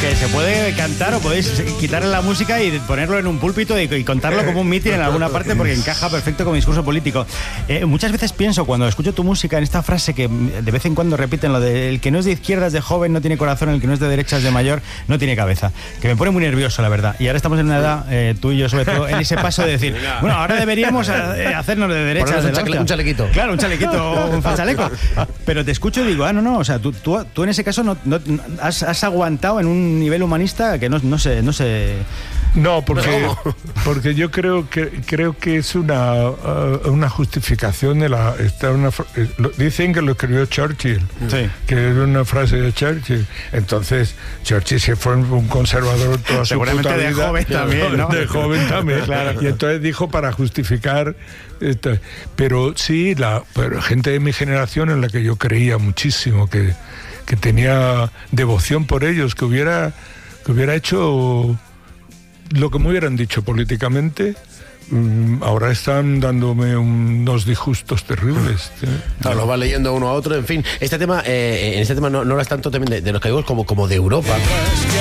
porque se puede cantar o podéis quitarle la música y ponerlo en un púlpito y contarlo como un mitin en alguna parte porque encaja perfecto como discurso político. Muchas veces pienso cuando escucho tu música en esta frase que de vez en cuando repiten lo de el que no es de izquierdas de joven no tiene corazón, el que no es de derechas de mayor no tiene cabeza, que me pone muy nervioso, la verdad. Y ahora estamos en una edad, tú y yo sobre todo, en ese paso de decir, bueno, ahora deberíamos hacernos de derechas de un chalequito. Claro, un chalequito o un falchaleco. Pero te escucho y digo, no, o sea, tú en ese caso no has aguantado en un nivel humanista que no sé. No, porque yo creo que es una justificación de la... dicen que lo escribió Churchill, sí, que es una frase de Churchill. Entonces, Churchill se fue un conservador toda su puta vida. Seguramente de joven también, ¿no? De joven también, claro. Y entonces dijo para justificar... Pero sí, pero gente de mi generación en la que yo creía muchísimo, que tenía devoción por ellos, que hubiera hecho lo que me hubieran dicho políticamente, ahora están dándome unos disgustos terribles. Claro, los va leyendo uno a otro, en fin. Este tema, en este tema no es tanto también de los caídos como de Europa.